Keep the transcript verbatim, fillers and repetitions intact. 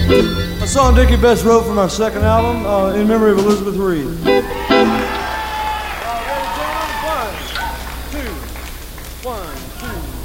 A song Dickie Best wrote from our second album, uh, in memory of Elizabeth Reed. One, two, one, two.